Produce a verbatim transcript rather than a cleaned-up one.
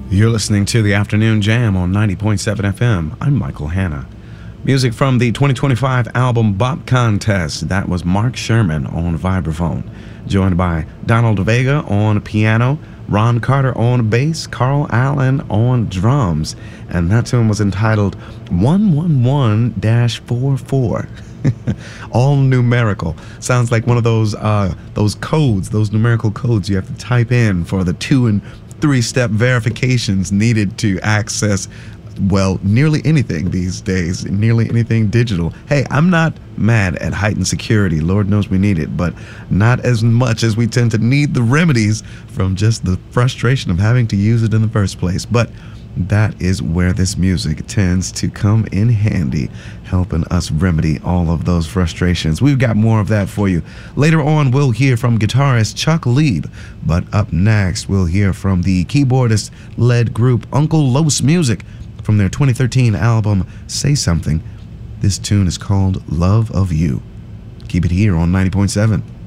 You're listening to the Afternoon Jam on ninety point seven F M. I'm Michael Hanna. Music from the twenty twenty-five album Bop Contest. That was Mark Sherman on vibraphone, joined by Donald Vega on piano, Ron Carter on bass, Carl Allen on drums. And that tune was entitled one one one dash forty-four. All numerical. Sounds like one of those uh, those codes, those numerical codes you have to type in for the two and three-step verifications needed to access, well, nearly anything these days, nearly anything digital. Hey, I'm not mad at heightened security. Lord knows we need it, but not as much as we tend to need the remedies from just the frustration of having to use it in the first place. But that is where this music tends to come in handy, helping us remedy all of those frustrations. We've got more of that for you. Later on, we'll hear from guitarist Chuck Leeb, but up next, we'll hear from the keyboardist-led group Uncle Los Music from their twenty thirteen album Say Something. This tune is called Love of You. Keep it here on ninety point seven.